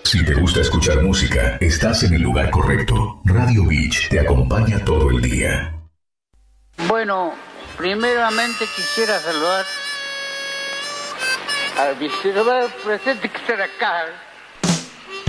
Si te gusta escuchar música, estás en el lugar correcto. Radio Beach te acompaña todo el día. Bueno, primeramente quisiera saludar al vicepresidente que está acá,